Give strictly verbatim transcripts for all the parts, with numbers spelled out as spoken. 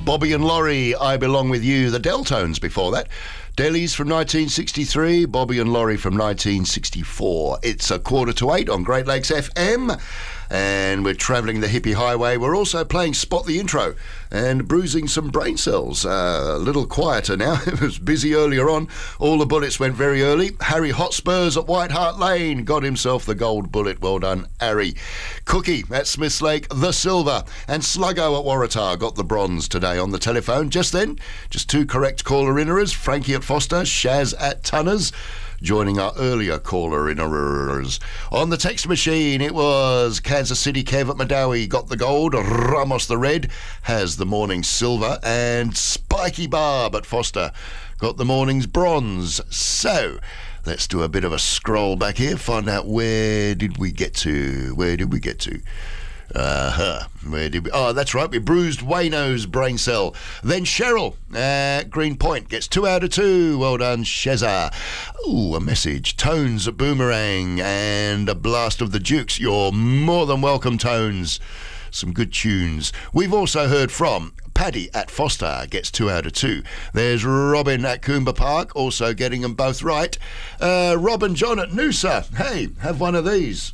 Bobby and Laurie, I Belong With You. The Deltones before that. Delhi's from nineteen sixty-three, Bobby and Laurie from nineteen sixty-four. It's a quarter to eight on Great Lakes F M, and we're travelling the hippie highway. We're also playing Spot the Intro and bruising some brain cells. Uh, a little quieter now. It was busy earlier on. All the bullets went very early. Harry Hotspurs at White Hart Lane got himself the gold bullet. Well done, Harry. Cookie at Smiths Lake, the silver. And Sluggo at Waratah got the bronze today on the telephone. Just then, just two correct caller-innerers. Frankie at Foster, Shaz at Tunners, joining our earlier caller-innerers. On the text machine, it was Kansas City Kev at Madawi got the gold, Ramos the red has the morning's silver, and Spiky Barb at Foster got the morning's bronze. So, let's do a bit of a scroll back here, find out where did we get to, where did we get to? Uh-huh. Where did we? Oh, that's right. We bruised Wayno's brain cell. Then Cheryl at Green Point gets two out of two. Well done, Sheza. Ooh, a message. Tones at Boomerang and a blast of the Dukes. You're more than welcome, Tones. Some good tunes. We've also heard from Paddy at Foster, gets two out of two. There's Robin at Coomba Park, also getting them both right. Uh, Robin John at Noosa. Hey, have one of these.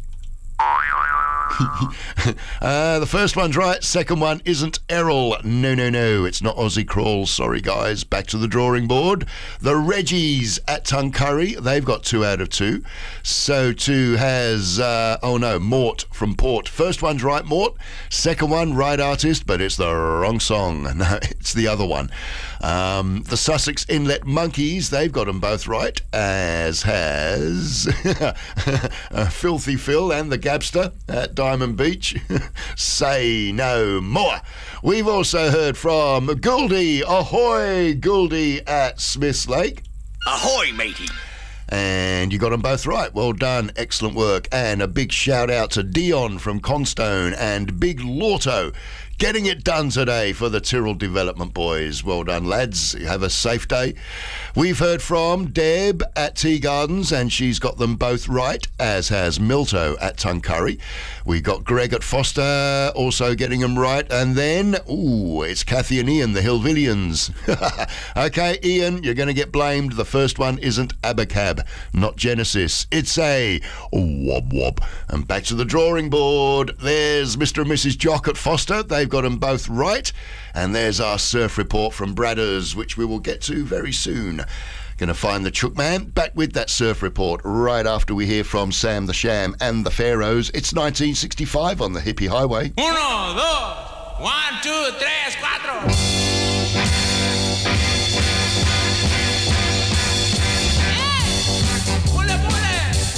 uh, the first one's right, second one isn't. Errol, no, no, no, it's not Aussie Crawl, sorry guys. Back to the drawing board. The Reggies at Tuncurry, they've got two out of two. So too has, uh, oh no, Mort from Port. First one's right, Mort. Second one, right artist, but it's the wrong song. No, it's the other one. Um, the Sussex Inlet Monkeys, they've got them both right, as has uh, Filthy Phil and the Gabster at Diamond Beach. Say no more. We've also heard from Gouldy. Ahoy, Gouldy at Smiths Lake. Ahoy, matey. And you got them both right. Well done. Excellent work. And a big shout out to Dion from Constone and Big Lorto getting it done today for the Tyrrell Development Boys. Well done, lads. Have a safe day. We've heard from Deb at Tea Gardens, and she's got them both right, as has Milto at Tuncurry. We got Greg at Foster also getting them right. And then, ooh, it's Kathy and Ian, the Hillvillians. Okay, Ian, you're going to get blamed. The first one isn't Abacab, not Genesis. It's a wob wob. And back to the drawing board. There's Mister and Missus Jock at Foster. They've got them both right. And there's our surf report from Bradders, which we will get to very soon. Going to find the Chook Man. Back with that surf report right after we hear from Sam the Sham and the Pharaohs. It's nineteen sixty-five on the Hippie Highway. Uno, dos, one, two, tres, cuatro.